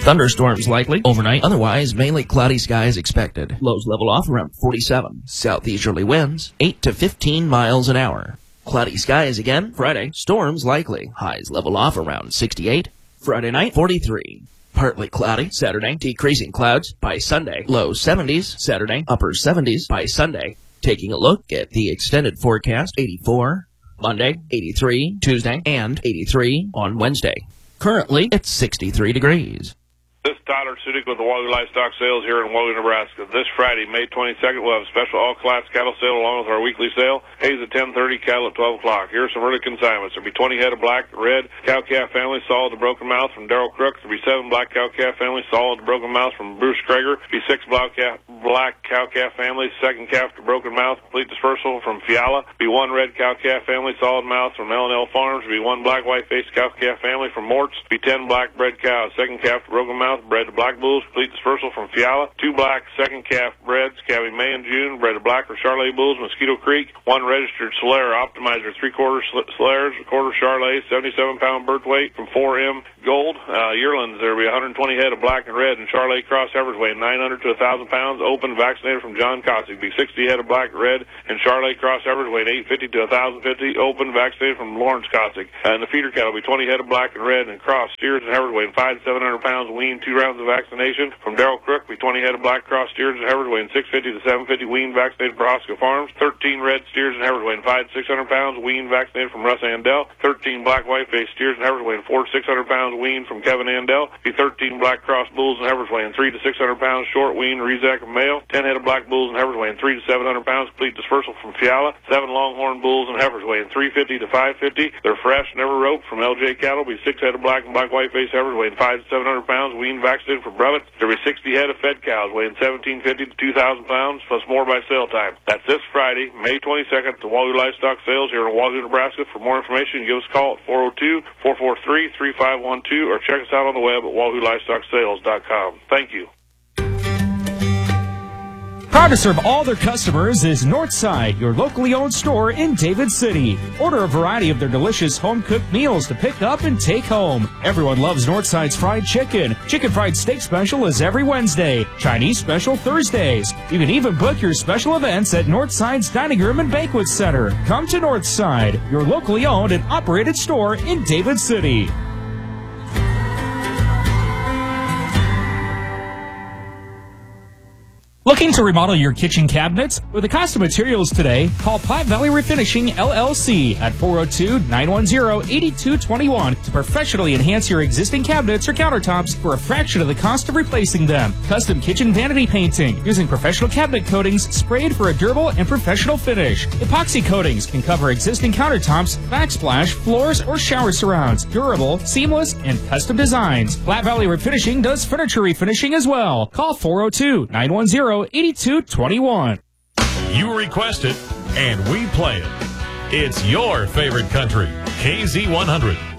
Thunderstorms likely overnight, otherwise mainly cloudy skies expected. Lows level off around 47. Southeasterly winds 8 to 15 miles an hour. Cloudy skies again Friday. Storms likely. Highs level off around 68. Friday night 43. Partly cloudy Saturday. Decreasing clouds by Sunday. Low 70s Saturday. Upper 70s by Sunday. Taking a look at the extended forecast, 84. Monday, 83. Tuesday, and 83 on Wednesday. Currently, it's 63 degrees. This is Tyler Sudik with the Wagyu Livestock Sales here in Wagyu, Nebraska. This Friday, May 22nd, we'll have a special all-class cattle sale along with our weekly sale. Hayes at 10:30, cattle at 12 o'clock. Here are some early consignments. There'll be 20 head of black, red, cow-calf family, solid to broken mouth from Darrell Crook. There'll be 7 black cow-calf family, solid to broken mouth from Bruce Krager. There'll be 6 black cow-calf families, second calf to broken mouth, complete dispersal from Fiala. There'll be 1 red cow-calf family, solid mouth from L&L Farms. There'll be 1 black white-faced cow-calf family from Mort's. There'll be 10 black bred cows, second calf to broken mouth, bred to black bulls, complete dispersal from Fiala. 2 black second calf breds, calving May and June, bred to black or Charolais bulls, Mosquito Creek. 1 registered Solera Optimizer 3/4 Soleras, quarter Charolais, 77-pound birth weight from 4M Gold. Yearlings, there will be 120 head of black and red and Charolais Cross heifers weighing 900 to 1,000 pounds, open, vaccinated from John Cossack. Be 60 head of black, red, and Charolais Cross heifers weighing 850 to 1,050, open, vaccinated from Lawrence Cossack. And the feeder cattle will be 20 head of black and red and cross steers and heifers weighing 500 to 700 pounds, weaned 2 rounds of vaccination from Darrell Crook. Be 20 head of black cross steers and heifers weighing 650 to 750, weaned, vaccinated from Oscar Farms. 13 red steers and heifers weighing 500 to 600 pounds, weaned, vaccinated from Russ Andell. 13 black white-faced steers and heifers weighing 400 to 600 pounds, weaned from Kevin Andell. Be 13 black cross bulls and heifers weighing 300 to 600 pounds, short, weaned, Rezac and male. 10 head of black bulls and heifers weighing 300 to 700 pounds, complete dispersal from Fiala. 7 longhorn bulls and heifers weighing 350 to 550. They're fresh, never roped from LJ Cattle. Be 6 head of black and black white-faced heifers weighing 500 to 700 pounds, weaned, vaccinated from Brevett. There will be 60 head of fed cows weighing 1,750 to 2,000 pounds, plus more by sale time. That's this Friday, May 22nd, at the Wagyu Livestock Sales here in Wagyu, Nebraska. For more information, give us a call at 402-443-3512 or check us out on the web at WagyuLivestockSales.com. Thank you. Proud to serve all their customers is Northside, your locally owned store in David City. Order a variety of their delicious home-cooked meals to pick up and take home. Everyone loves Northside's fried chicken. Chicken fried steak special is every Wednesday. Chinese special Thursdays. You can even book your special events at Northside's Dining Room and Banquet Center. Come to Northside, your locally owned and operated store in David City. Looking to remodel your kitchen cabinets? With the cost of materials today, call Platte Valley Refinishing LLC at 402-910-8221 to professionally enhance your existing cabinets or countertops for a fraction of the cost of replacing them. Custom kitchen vanity painting using professional cabinet coatings sprayed for a durable and professional finish. Epoxy coatings can cover existing countertops, backsplash, floors, or shower surrounds. Durable, seamless, and custom designs. Platte Valley Refinishing does furniture refinishing as well. Call 402-910-8221. You request it, and we play it. It's your favorite country, KZ100.